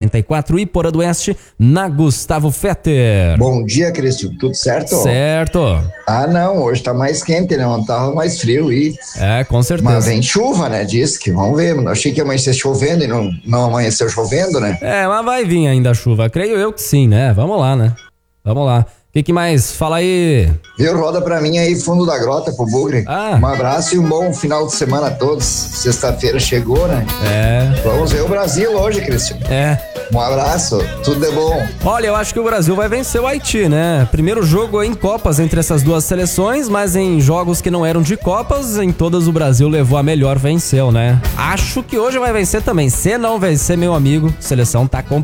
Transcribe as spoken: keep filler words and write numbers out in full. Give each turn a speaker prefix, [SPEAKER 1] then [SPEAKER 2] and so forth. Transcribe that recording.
[SPEAKER 1] quarenta e quatro, Iporã do Oeste, na Gustavo Fetter.
[SPEAKER 2] Bom dia, Cristian. Tudo certo?
[SPEAKER 1] Certo.
[SPEAKER 2] Ah, não. Hoje tá mais quente, né? Ontem tava mais frio e...
[SPEAKER 1] É, com certeza.
[SPEAKER 2] Mas vem chuva, né? Diz que vamos ver. Eu achei que ia amanhecer chovendo e não, não amanheceu chovendo, né?
[SPEAKER 1] É, mas vai vir ainda a chuva. Creio eu que sim, né? Vamos lá, né? Vamos lá. O que, que mais? Fala aí.
[SPEAKER 2] Viu? Roda pra mim aí, fundo da grota, pro Bugre.
[SPEAKER 1] Ah.
[SPEAKER 2] Um abraço e um bom final de semana a todos. Sexta-feira chegou, né?
[SPEAKER 1] É.
[SPEAKER 2] Vamos ver o Brasil hoje, Cristian.
[SPEAKER 1] É.
[SPEAKER 2] Um abraço, tudo de bom.
[SPEAKER 1] Olha, eu acho que o Brasil vai vencer o Haiti, né? Primeiro jogo em Copas entre essas duas seleções, mas em jogos que não eram de Copas, em todas o Brasil levou a melhor, venceu, né? Acho que hoje vai vencer também. Se não vencer, meu amigo, a seleção tá com